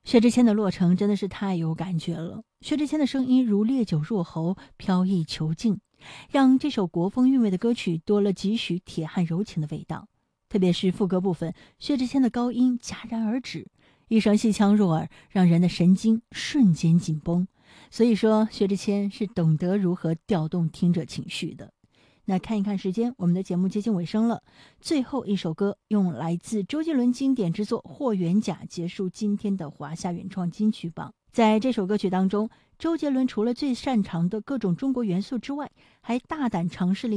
薛之谦的洛城真的是太有感觉了，薛之谦的声音如烈酒入喉，飘逸遒劲，让这首国风韵味的歌曲多了几许铁汉柔情的味道。特别是副歌部分，薛之谦的高音戛然而止，一声细腔入耳，让人的神经瞬间紧绷。所以说，薛之谦是懂得如何调动听者情绪的。那看一看时间，我们的节目接近尾声了。最后一首歌用来自周杰伦经典之作《霍元甲》结束今天的华夏原创金曲榜。在这首歌曲当中，周杰伦除了最擅长的各种中国元素之外，还大胆尝试了